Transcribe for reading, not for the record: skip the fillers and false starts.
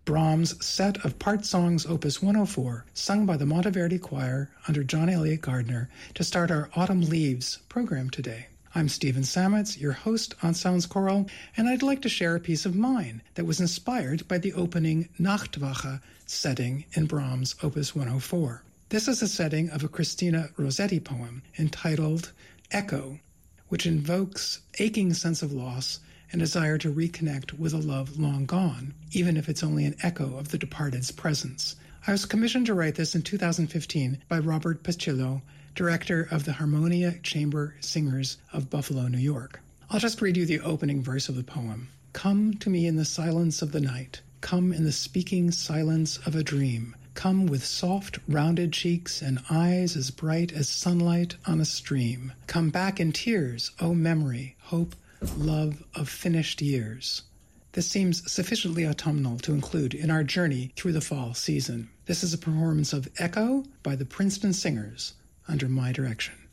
Brahms' set of part songs opus 104, sung by the Monteverdi Choir under John Elliott Gardner, to start our Autumn Leaves program today. I'm Stephen Sametz, your host on Sounds Choral, and I'd like to share a piece of mine that was inspired by the opening Nachtwache setting in Brahms' opus 104. This is a setting of a Christina Rossetti poem entitled Echo, which invokes aching sense of loss and desire to reconnect with a love long gone, even if it's only an echo of the departed's presence. I was commissioned to write this in 2015 by Robert Pacillo, director of the Harmonia Chamber Singers of Buffalo, New York. I'll just read you the opening verse of the poem. Come to me in the silence of the night. Come in the speaking silence of a dream. Come with soft, rounded cheeks and eyes as bright as sunlight on a stream. Come back in tears, O memory, hope, love of finished years. This seems sufficiently autumnal to include in our journey through the fall season. This is a performance of Echo by the Princeton Singers under my direction.